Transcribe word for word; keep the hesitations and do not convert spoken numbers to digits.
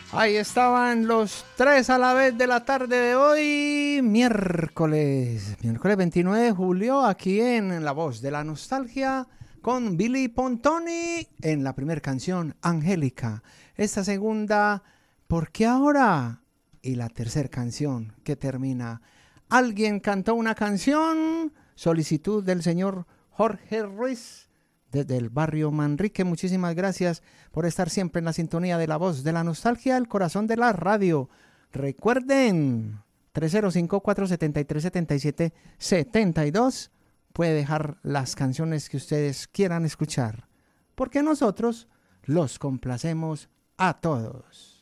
Ahí estaban los tres a la vez de la tarde de hoy, miércoles, miércoles veintinueve de julio, aquí en La Voz de la Nostalgia, con Billy Pontoni en la primera canción, Angélica. Esta segunda, ¿Por qué ahora? Y la tercera canción, que termina, Alguien cantó una canción, solicitud del señor Jorge Ruiz, desde el barrio Manrique. Muchísimas gracias por estar siempre en la sintonía de La Voz de la Nostalgia, el corazón de la radio. Recuerden, tres cero cinco, cuatro siete tres, siete siete siete dos. Puede dejar las canciones que ustedes quieran escuchar, porque nosotros los complacemos a todos.